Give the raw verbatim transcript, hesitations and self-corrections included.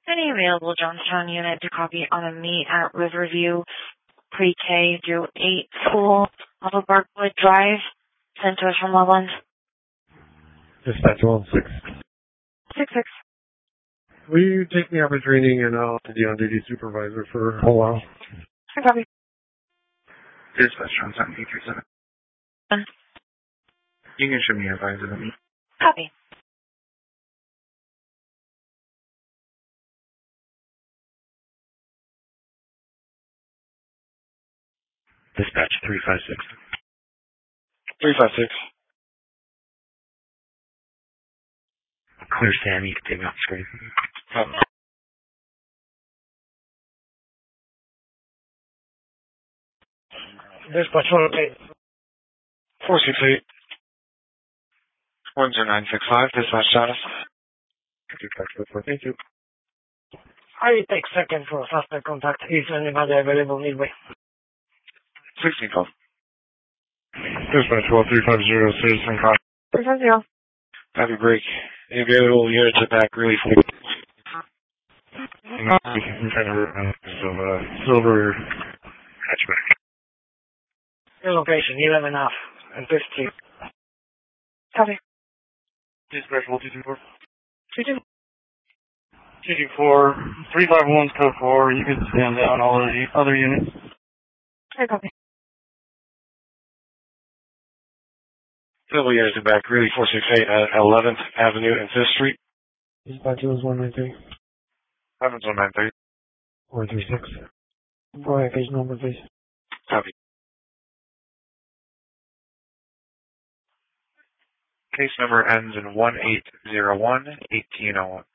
Any available Johnstown unit to copy on a meet at Riverview Pre-K through eight school off of Barkwood Drive, sent to us from Loveland. Dispatch one six. Six six. Will you take the average reading and I'll be on duty supervisor for a while? I copy. Dispatch Johnstown eight three seven. Uh, You can show me your advisor to me. Copy. Dispatch three five six. three five six. Clear Sam, you can take me off the screen. Um, Dispatch one eight. four six eight. one zero nine six five, dispatch status. Thank you. I take second for suspect contact. Is anybody available midway? sixteen twelve. Dispatch one three five zero, citizen car. three five zero. Happy break. Available units at back really quick. No, I'm trying to uh, silver, silver hatchback. Your location, eleven F and fifteen. Copy. Dispatch one two two four. two two. two two four. three five one's code four. You can stand on all of the other units. I copy. Available units at back really four six eight at eleventh Avenue and fifth Street. Dispatch was one nine three. eleventh one nine three. four three six. Go ahead, page number, please. Copy. Case number ends in one eight zero one, eighteen oh one.